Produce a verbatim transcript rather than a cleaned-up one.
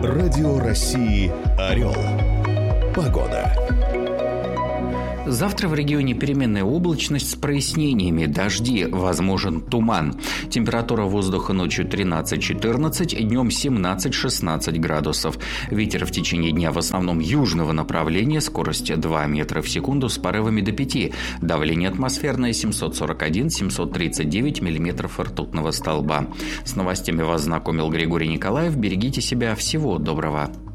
Радио России «Орел». Погода. Завтра в регионе переменная облачность с прояснениями, дожди, возможен туман. Температура воздуха ночью тринадцать-четырнадцать, днем семнадцать-шестнадцать градусов. Ветер в течение дня в основном южного направления, скорость два метра в секунду с порывами до пяти. Давление атмосферное семьсот сорок один - семьсот тридцать девять миллиметров ртутного столба. С новостями вас знакомил Григорий Николаев. Берегите себя. Всего доброго.